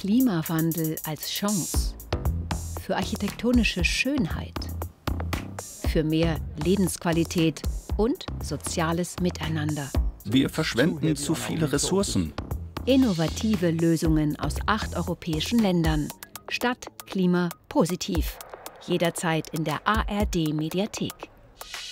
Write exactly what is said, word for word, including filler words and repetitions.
Klimawandel als Chance, für architektonische Schönheit, für mehr Lebensqualität und soziales Miteinander. Wir verschwenden zu viele Ressourcen. Innovative Lösungen aus acht europäischen Ländern. Stadt, Klima, positiv. Jederzeit in der A R D-Mediathek.